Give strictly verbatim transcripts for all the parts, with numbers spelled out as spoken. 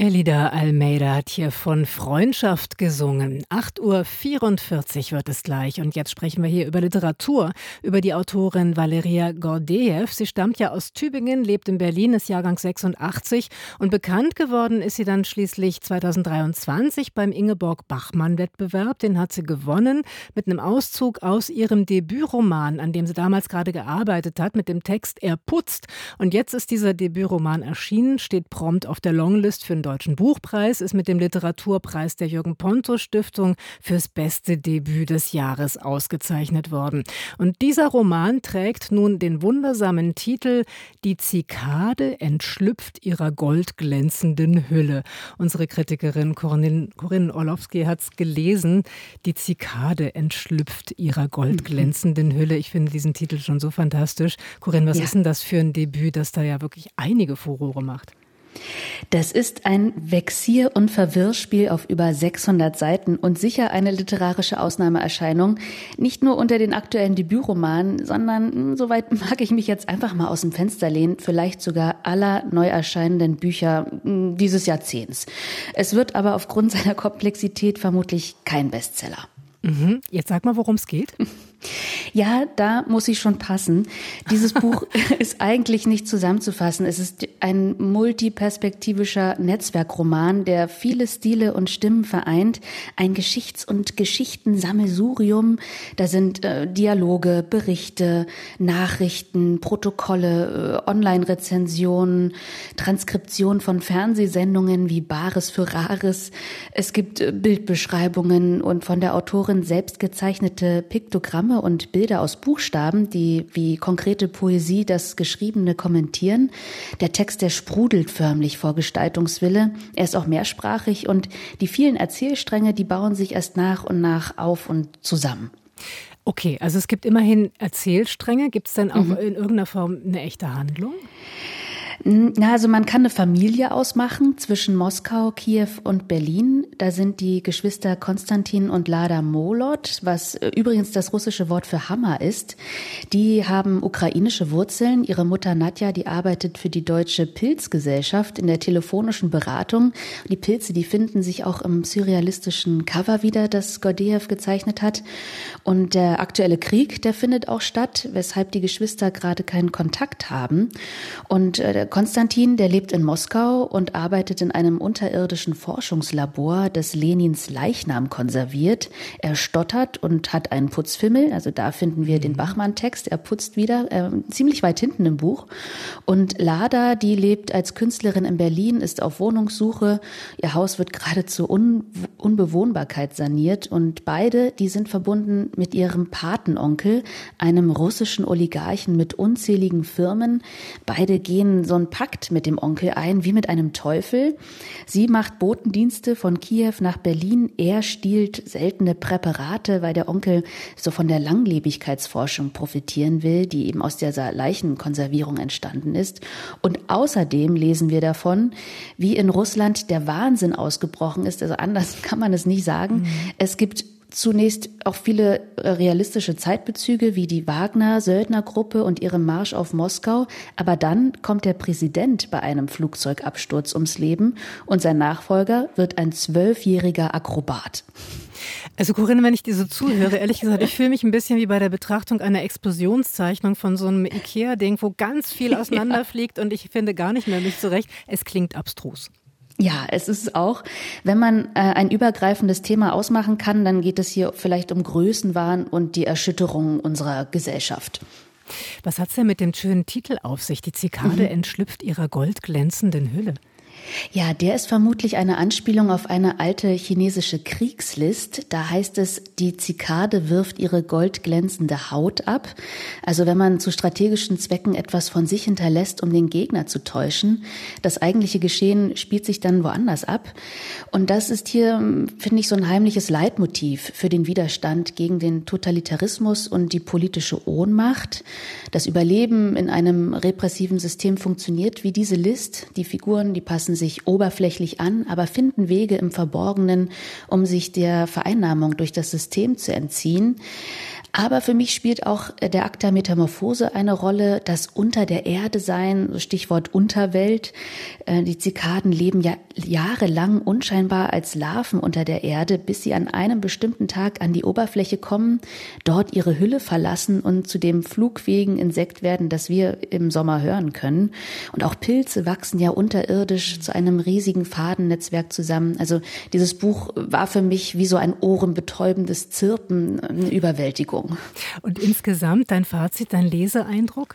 Elida Almeida hat hier von Freundschaft gesungen. acht Uhr vierundvierzig wird es gleich. Und jetzt sprechen wir hier über Literatur, über die Autorin Valeria Gordejew. Sie stammt ja aus Tübingen, lebt in Berlin, ist Jahrgang sechsundachtzig. Und bekannt geworden ist sie dann schließlich zweitausenddreiundzwanzig beim Ingeborg-Bachmann-Wettbewerb. Den hat sie gewonnen mit einem Auszug aus ihrem Debütroman, an dem sie damals gerade gearbeitet hat, mit dem Text Er putzt. Und jetzt ist dieser Debütroman erschienen, steht prompt auf der Longlist für den Deutschen Buchpreis, ist mit dem Literaturpreis der Jürgen-Ponto-Stiftung fürs beste Debüt des Jahres ausgezeichnet worden. Und dieser Roman trägt nun den wundersamen Titel Die Zikade entschlüpft ihrer goldglänzenden Hülle. Unsere Kritikerin Corinne, Corinne Orlowski hat es gelesen. Die Zikade entschlüpft ihrer goldglänzenden Hülle. Ich finde diesen Titel schon so fantastisch. Corinne, was ja. ist denn das für ein Debüt, das da ja wirklich einige Furore macht? Das ist ein Vexier- und Verwirrspiel auf über sechshundert Seiten und sicher eine literarische Ausnahmeerscheinung. Nicht nur unter den aktuellen Debütromanen, sondern, soweit mag ich mich jetzt einfach mal aus dem Fenster lehnen, vielleicht sogar aller neu erscheinenden Bücher dieses Jahrzehnts. Es wird aber aufgrund seiner Komplexität vermutlich kein Bestseller. Mhm. Jetzt sag mal, worum es geht. Ja, da muss ich schon passen. Dieses Buch ist eigentlich nicht zusammenzufassen. Es ist ein multiperspektivischer Netzwerkroman, der viele Stile und Stimmen vereint. Ein Geschichts- und Geschichtensammelsurium. Da sind äh, Dialoge, Berichte, Nachrichten, Protokolle, äh, Online-Rezensionen, Transkription von Fernsehsendungen wie Bares für Rares. Es gibt äh, Bildbeschreibungen und von der Autorin selbst gezeichnete Piktogramme und Bilder aus Buchstaben, die wie konkrete Poesie das Geschriebene kommentieren. Der Text, der sprudelt förmlich vor Gestaltungswille. Er ist auch mehrsprachig und die vielen Erzählstränge, die bauen sich erst nach und nach auf und zusammen. Okay, also es gibt immerhin Erzählstränge. Gibt es denn auch mhm. in irgendeiner Form eine echte Handlung? Na, also man kann eine Familie ausmachen zwischen Moskau, Kiew und Berlin. Da sind die Geschwister Konstantin und Lada Molot, was übrigens das russische Wort für Hammer ist. Die haben ukrainische Wurzeln. Ihre Mutter Nadja, die arbeitet für die Deutsche Pilzgesellschaft in der telefonischen Beratung. Die Pilze, die finden sich auch im surrealistischen Cover wieder, das Gordejew gezeichnet hat. Und der aktuelle Krieg, der findet auch statt, weshalb die Geschwister gerade keinen Kontakt haben. Und der Konstantin, der lebt in Moskau und arbeitet in einem unterirdischen Forschungslabor, das Lenins Leichnam konserviert. Er stottert und hat einen Putzfimmel, also da finden wir den Bachmann-Text, er putzt wieder, äh, ziemlich weit hinten im Buch. Und Lada, die lebt als Künstlerin in Berlin, ist auf Wohnungssuche. Ihr Haus wird gerade zur Un- Unbewohnbarkeit saniert und beide, die sind verbunden mit ihrem Patenonkel, einem russischen Oligarchen mit unzähligen Firmen. Beide gehen so einen Pakt mit dem Onkel ein, wie mit einem Teufel. Sie macht Botendienste von Kiew nach Berlin. Er stiehlt seltene Präparate, weil der Onkel so von der Langlebigkeitsforschung profitieren will, die eben aus dieser Leichenkonservierung entstanden ist. Und außerdem lesen wir davon, wie in Russland der Wahnsinn ausgebrochen ist. Also anders kann man es nicht sagen. Mhm. Es gibt zunächst auch viele realistische Zeitbezüge wie die Wagner-Söldnergruppe und ihrem Marsch auf Moskau. Aber dann kommt der Präsident bei einem Flugzeugabsturz ums Leben und sein Nachfolger wird ein zwölfjähriger Akrobat. Also Corinne, wenn ich dir so zuhöre, ehrlich gesagt, ich fühle mich ein bisschen wie bei der Betrachtung einer Explosionszeichnung von so einem Ikea-Ding, wo ganz viel auseinanderfliegt und ich finde gar nicht mehr mich zurecht. Es klingt abstrus. Ja, es ist auch, wenn man äh, ein übergreifendes Thema ausmachen kann, dann geht es hier vielleicht um Größenwahn und die Erschütterung unserer Gesellschaft. Was hat's denn mit dem schönen Titel auf sich? Die Zikade mhm. entschlüpft ihrer goldglänzenden Hülle. Ja, der ist vermutlich eine Anspielung auf eine alte chinesische Kriegslist. Da heißt es, die Zikade wirft ihre goldglänzende Haut ab. Also wenn man zu strategischen Zwecken etwas von sich hinterlässt, um den Gegner zu täuschen. Das eigentliche Geschehen spielt sich dann woanders ab. Und das ist hier, finde ich, so ein heimliches Leitmotiv für den Widerstand gegen den Totalitarismus und die politische Ohnmacht. Das Überleben in einem repressiven System funktioniert wie diese List. Die Figuren, die passen passen sich oberflächlich an, aber finden Wege im Verborgenen, um sich der Vereinnahmung durch das System zu entziehen. Aber für mich spielt auch der Akt der Metamorphose eine Rolle, das Unter der Erde sein, Stichwort Unterwelt. Die Zikaden leben ja jahrelang unscheinbar als Larven unter der Erde, bis sie an einem bestimmten Tag an die Oberfläche kommen, dort ihre Hülle verlassen und zu dem flugfähigen Insekt werden, das wir im Sommer hören können. Und auch Pilze wachsen ja unterirdisch zu einem riesigen Fadennetzwerk zusammen. Also dieses Buch war für mich wie so ein ohrenbetäubendes Zirpen, eine Überwältigung. Und insgesamt dein Fazit, dein Leseeindruck?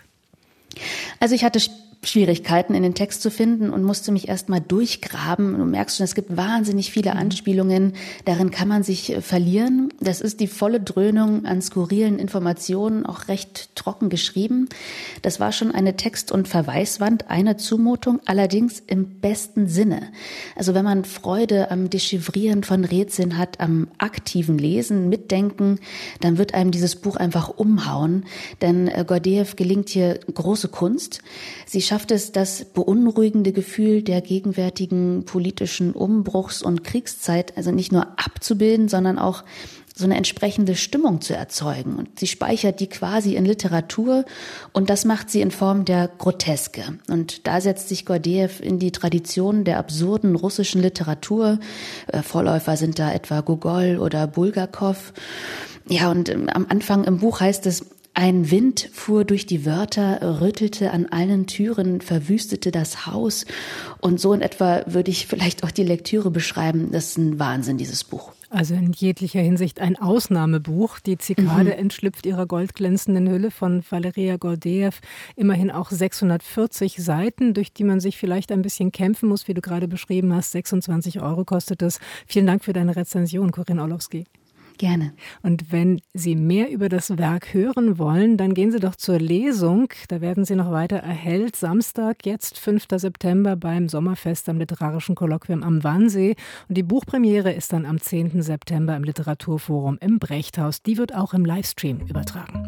Also ich hatte Schwierigkeiten in den Text zu finden und musste mich erst mal durchgraben. Du merkst schon, es gibt wahnsinnig viele Anspielungen. Darin kann man sich verlieren. Das ist die volle Dröhnung an skurrilen Informationen, auch recht trocken geschrieben. Das war schon eine Text- und Verweiswand, eine Zumutung, allerdings im besten Sinne. Also wenn man Freude am Dechiffrieren von Rätseln hat, am aktiven Lesen, Mitdenken, dann wird einem dieses Buch einfach umhauen. Denn Gordejew gelingt hier große Kunst. Sie schafft es, das beunruhigende Gefühl der gegenwärtigen politischen Umbruchs- und Kriegszeit also nicht nur abzubilden, sondern auch so eine entsprechende Stimmung zu erzeugen. Und sie speichert die quasi in Literatur und das macht sie in Form der Groteske. Und da setzt sich Gordejew in die Tradition der absurden russischen Literatur. Vorläufer sind da etwa Gogol oder Bulgakow. Ja, und am Anfang im Buch heißt es: Ein Wind fuhr durch die Wörter, rüttelte an allen Türen, verwüstete das Haus. Und so in etwa würde ich vielleicht auch die Lektüre beschreiben. Das ist ein Wahnsinn, dieses Buch. Also in jeglicher Hinsicht ein Ausnahmebuch. Die Zikade mhm. entschlüpft ihrer goldglänzenden Hülle von Valeria Gordejew. Immerhin auch sechshundertvierzig Seiten, durch die man sich vielleicht ein bisschen kämpfen muss, wie du gerade beschrieben hast. sechsundzwanzig Euro kostet es. Vielen Dank für deine Rezension, Corinne Orlowski. Gerne. Und wenn Sie mehr über das Werk hören wollen, dann gehen Sie doch zur Lesung. Da werden Sie noch weiter erhellt. Samstag, jetzt fünfter September beim Sommerfest am Literarischen Kolloquium am Wannsee. Und die Buchpremiere ist dann am zehnten September im Literaturforum im Brechthaus. Die wird auch im Livestream übertragen.